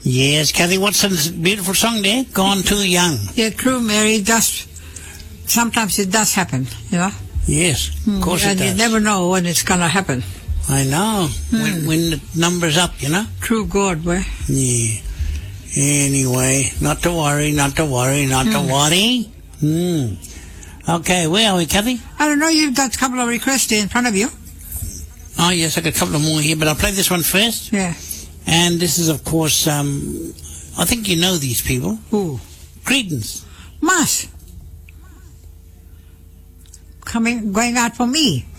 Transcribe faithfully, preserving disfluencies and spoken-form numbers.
Yes, Kathy, what's the beautiful song there? Gone Too Young. Yeah, true, Mary. Just sometimes it does happen, you know. Yes, of course mm, it and does. you never know when it's gonna happen. I know. Mm. When, when the number's up, you know. True God, boy. Yeah. Anyway, not to worry, not to worry, not mm. to worry. Hmm. Okay, where are we, Kathy? I don't know. You've got a couple of requests in front of you. Oh yes, I got a couple of more here, but I'll play this one first. Yeah. And this is, of course, um, I think you know these people. Who? Creedence. Mas. Coming, going out for me.